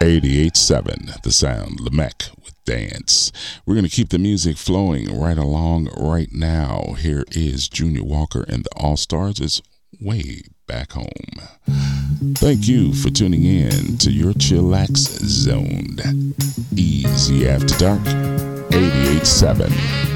88.7 The Sound, Lamech with Dance. We're going to keep the music flowing right along right now. Here is Junior Walker and the All-Stars. It's Way Back Home. Thank you for tuning in to your chillax zone. Easy After Dark, 88.7.